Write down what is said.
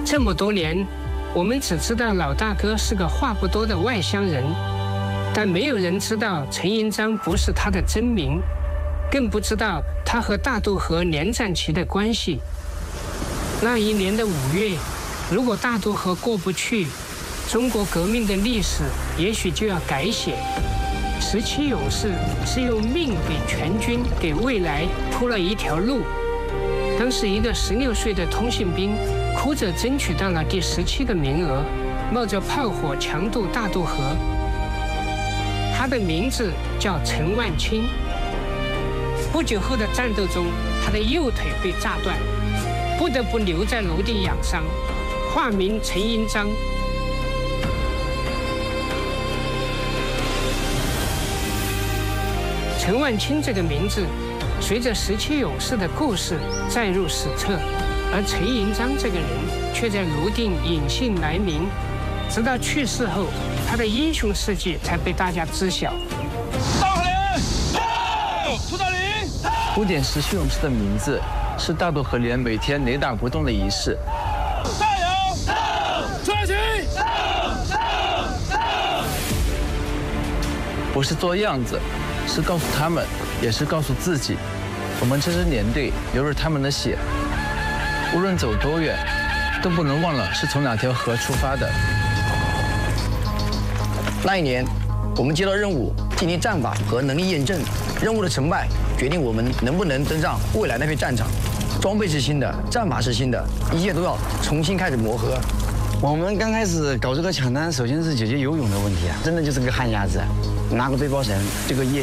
这么多年，我们只知道老大哥是个话不多的外乡人，但没有人知道陈银章不是他的真名，更不知道他和大渡河连战旗的关系。那一年的5月，如果大渡河过不去，中国革命的历史也许就要改写。17勇士是用命给全军、给未来铺了一条路。当时一个16岁的通信兵哭着争取到了第17个名额，冒着炮火强渡大渡河。他的名字叫陈万清。不久后的战斗中，他的右腿被炸断，不得不留在楼顶养伤，化名陈银章。陈万清这个名字，随着17勇士的故事载入史册，而陈银章这个人却在泸定隐姓埋名，直到去世后，他的英雄事迹才被大家知晓。 大河连，涂大林。 古典17勇士的名字是大渡河连每天雷打不动的仪式。 加油！抓起！ 不是做样子，是告诉他们，也是告诉自己，我们这支连队流着他们的血，无论走多远，都不能忘了是从哪条河出发的。 那一年，我们接到任务进行战法和能力验证，任务的成败决定我们能不能登上未来那片战场。装备是新的，战法是新的，一切都要重新开始磨合。 我们刚开始搞这个抢单，首先是解决游泳的问题啊，真的就是个旱鸭子，拿个背包绳，这个夜